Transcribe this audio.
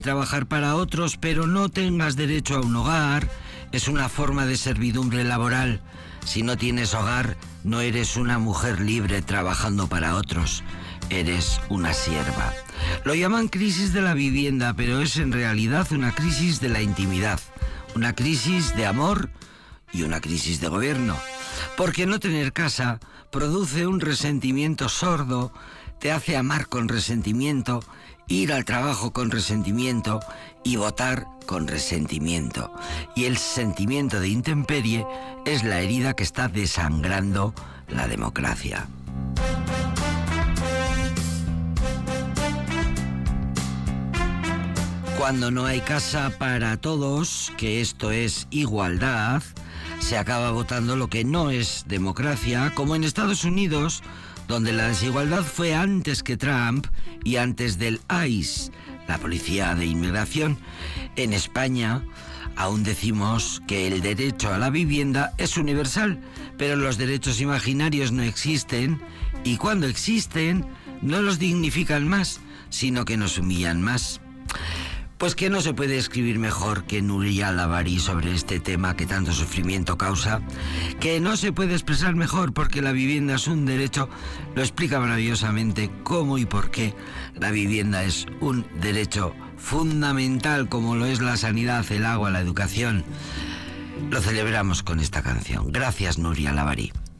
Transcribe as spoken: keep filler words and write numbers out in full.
Trabajar para otros, pero no tengas derecho a un hogar, es una forma de servidumbre laboral. Si no tienes hogar, no eres una mujer libre trabajando para otros, eres una sierva. Lo llaman crisis de la vivienda, pero es en realidad una crisis de la intimidad, una crisis de amor y una crisis de gobierno. Porque no tener casa produce un resentimiento sordo, te hace amar con resentimiento, ir al trabajo con resentimiento y votar con resentimiento. Y el sentimiento de intemperie es la herida que está desangrando la democracia. Cuando no hay casa para todos, que esto es igualdad, se acaba votando lo que no es democracia, como en Estados Unidos, donde la desigualdad fue antes que Trump y antes del I C E, la Policía de Inmigración. En España aún decimos que el derecho a la vivienda es universal, pero los derechos imaginarios no existen, y cuando existen no los dignifican más, sino que nos humillan más. Pues que no se puede escribir mejor que Núria Lavari sobre este tema que tanto sufrimiento causa, que no se puede expresar mejor porque la vivienda es un derecho, lo explica maravillosamente cómo y por qué la vivienda es un derecho fundamental como lo es la sanidad, el agua, la educación. Lo celebramos con esta canción. Gracias, Núria Lavari.